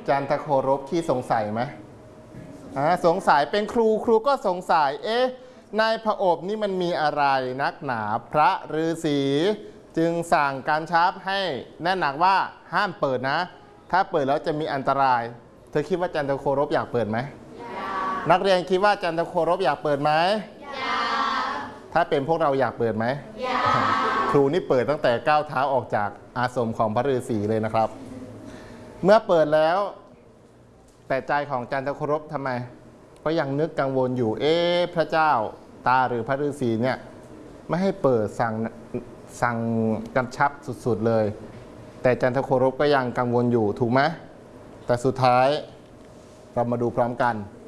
จันทโครบขี้สงสัยไหมสงสัยเป็นครูก็สงสัยในพระอบนี่มันมีอะไรนักหนาพระฤาษีจึงสั่งการชับให้แน่นหนักว่าห้ามเปิดนะถ้าเปิดแล้วจะมีอันตรายเธอคิดว่าจันทโครบอยากเปิดไหมนักเรียนคิดว่าจันทโครบอยากเปิดไหมถ้าเป็นพวกเราอยากเปิดไหมครูนี่เปิดตั้งแต่ก้าวเท้าออกจากอาสมของพระฤาษีเลยนะครับเมื่อเปิดแล้วแต่ใจของจันทโครบทำไมก็ยังนึกกังวลอยู่พระเจ้าตาหรือพระฤาษีเนี่ยไม่ให้เปิดสั่งกำชับสุดๆเลยแต่จันทโครบก็ยังกังวลอยู่ถูกไหมแต่สุดท้ายเรามาดูพร้อมกัน